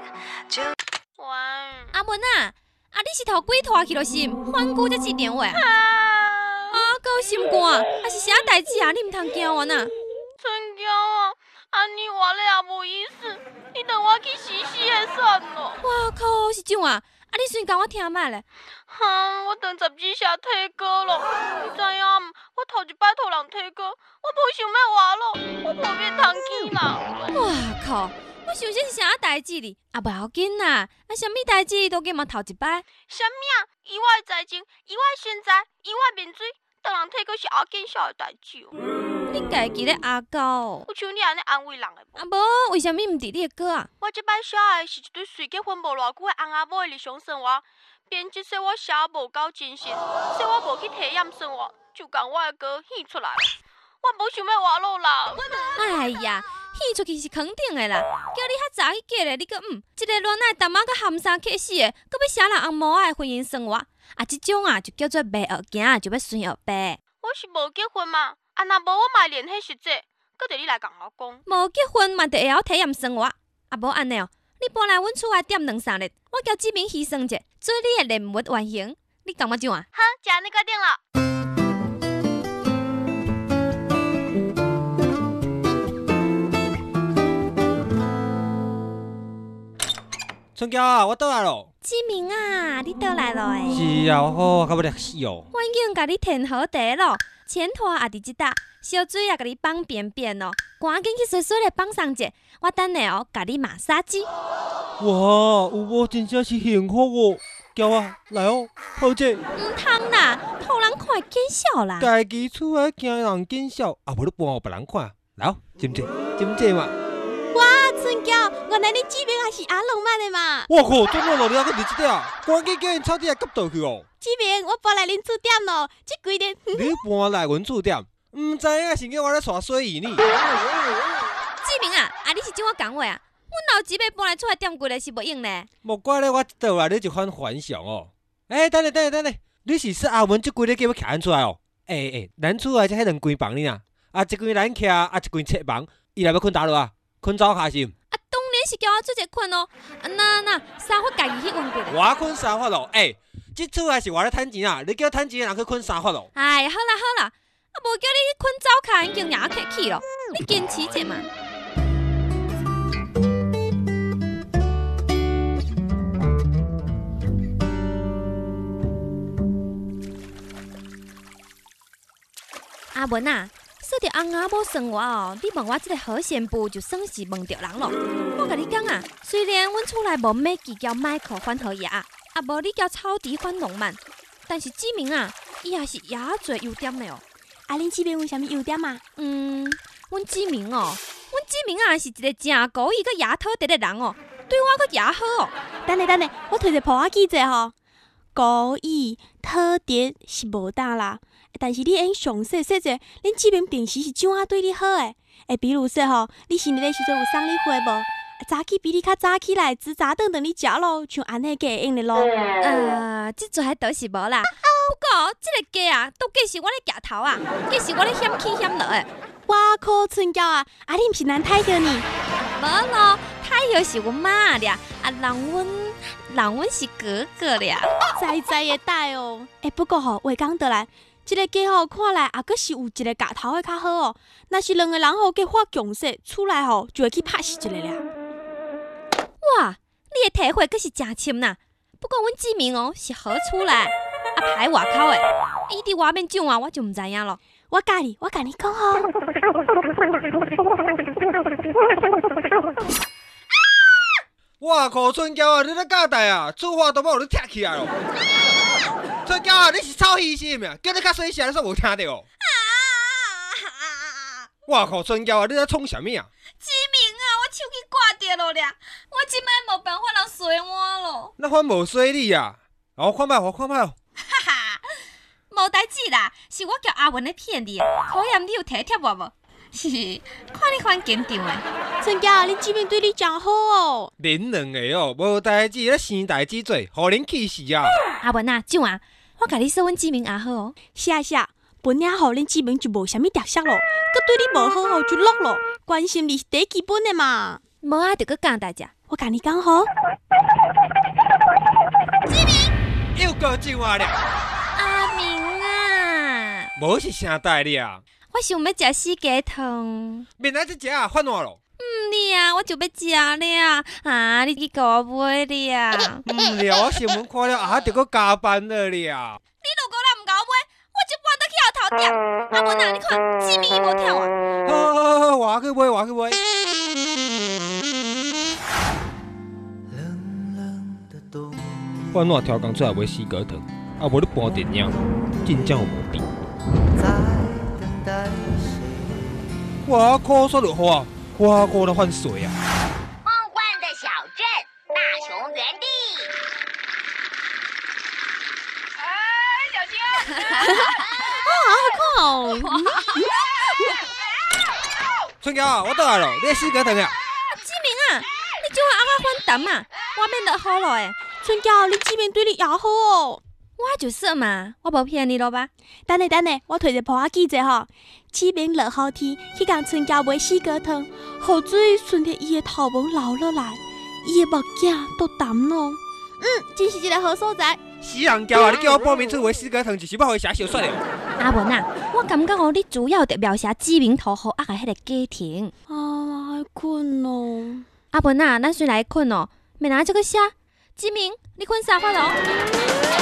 喂， 阿文啊，你是头鬼拖去了是？反久才接电话啊？够有心肝，是啥代志啊？你唔通惊我呐？ 春娇啊，安尼活咧也无意思，你等我去死死的算了。 哇靠，是怎啊？你先讲我听卖咧。 我等12下退歌了，你知影唔？我头一摆互人退歌，我无想要活咯，我无变通去啦。 哇靠！我想这是啥代志哩？无要紧啦，啥物代志都计嘛头一摆。 啥物啊？意外财情、意外身材、意外面水，当人退歌是后见笑的代志哦。 你家己咧阿狗？ 有像你安尼安慰人的无？ 无，为啥物毋伫你的歌啊？ 我这摆写的是一对随结婚无偌久的翁仔某的日常生活。编辑说我写无够真实，说我无去体验生活，就将我的歌献出来。我无想要活落啦。 哎呀，献出去是肯定的啦。叫你较早去嫁咧，你阁一个恋爱淡仔阁含三克死的，阁要写人翁某仔的婚姻生活。这种就叫做袂学行，就要顺学白。 我是无结婚嘛，若无我嘛联系实际，搁得你来甲我讲。 无结婚嘛，就会晓体验生活。无安尼哦，你搬来阮厝内踮2、3日，我叫志明牺牲者，做你的恋物原型，你感觉怎啊？ 好，就安尼决定了。 春娇啊，我倒来咯。 志明啊，你倒来咯诶！ 是啊，我较要热死哦。 我已经甲你填好地咯，前拖也伫即搭，烧水也甲你放便便咯，赶紧去水水咧放上者，我等下甲你马杀鸡。 哇，有无真正是幸福哦！娇啊，来哦，好者。 唔通啦，互人看见笑啦。 家己厝诶惊人见笑，无你搬互别人看。来哦，真济，真济嘛。 哇，春娇，原来你志明也是阿浪漫的嘛！ 我靠，做乜落你还搁伫即点？赶紧叫因臭弟来夹倒去哦！ 志明，我搬来恁厝点咯，这几日。 你搬来阮厝点？唔知影是叫我咧耍水伊呢？ 志明啊，你是怎我讲话啊？阮老姊妹搬来厝内点几日是无用呢？ 莫怪咧，我倒来你一番幻想哦。等下，你是说阿文即几日叫我徛咱厝内哦？咱厝内才迄2间房呢啊，一间咱徛，一间册房，伊来要困倒落啊？困走下是？ 当然是叫我做者困哦。那沙发家己去运过来。 我困沙发咯，即厝内是我咧趁钱啊，你叫趁钱的人去困沙发咯？ 哎，好啦，无叫你去困走卡，已经也客气咯。你坚持者嘛。阿文啊，说到翁仔某生活哦，你问我这个好媳妇就算是问着人咯。我甲你讲啊，虽然阮厝内无马吉叫迈克反好牙，无你叫超迪反浪漫，但是志明啊，伊也是也侪优点的哦。 恁志明有啥物优点啊？ 阮志明啊是一个真故意佮牙讨得的人哦，对我佮也好哦。 等下，我摕一簿仔记者吼。故意讨得是无当啦，但是你应详细说者，恁志明平时是怎啊对你好诶？比如说吼，你生日的时阵有送你花无？早起比你较早起来，煮早顿等你食咯，像安尼个会用的咯。 这做还倒是无啦。不过这个家啊，都计是我咧夹头啊，计是我咧险起险落诶。 哇靠，春娇啊，你毋是男太着呢？ 无咯，太阳是阮妈俩，人阮是哥哥俩。 知会带哦。不过吼，话讲倒来，这个家吼看来也阁是有一个夹头的较好哦。若是2个人吼计发强势，厝内吼就会去拍死一个俩。 哇，你的体会阁是真深呐。不过阮志明哦是好厝内，排外口的，伊伫外面怎啊，我就毋知影咯。 我甲你讲吼。 哇靠，春娇啊，你咧教代啊，厝花都要互你踢起来咯！春娇啊，你是臭戏是毋？叫你较细声，你煞无听到哦。哇靠，春娇啊，你咧创啥物啊？ 志明啊，我手机挂掉了俩，我即摆无办法人洗我咯。 那款无洗你啊？我看卖哦。 哈哈，无代志啦，是我叫阿文咧骗你，考验你有体贴我无？嘿嘿，看你反紧张诶。 春娇，恁志明对你真好哦。 恁2个哦，无代志咧生代志做，互恁气死啊！ 阿文啊，怎啊？我甲你说，阮志明也好哦。 是，本领好，恁志明就无啥物特色咯，佮对你无好就落咯。关心你是第基本的嘛。 无啊，就佮讲大只， 我甲你讲吼， 又过进话了， 阿明啊， 无是啥代了啊？ 我想要食四鸡汤。 明仔这食啊，犯我咯。 你啊，我就要食了啊！你去给我买了。 了，我新闻看了啊，得搁加班了了。 你如果来唔搞买，我就搬到去后头店。阿文啊，你看志明伊无跳啊！ 好，我去买，我去买。我哪挑工出来买四果糖，啊无你搬电影，真正有毛病。我苦煞落雨，我过得换水啊！ 梦幻的小镇，大熊原地。小心啊！ 哦， 春娇，我倒来了，你四果糖啊？ 志明啊，你怎啊阿个反淡啊？我免得好了诶。 春娇，你志明对你也好哦。 我就说嘛，我无骗你咯吧？ 等下，我推一破记者吼，志明落雨天去甲春娇买四果糖，雨水顺着伊的头毛流落来，伊的目镜都淡咯。真是一个好所在。 死人娇啊！你叫我报名出买四果糖，就是要互伊写小说了。 阿文啊，我感觉哦，你主要得描写志明头好压个迄个家庭。 啊，还困哦。 阿文啊，咱先来困哦，明仔这个写志明，你困啥法咯？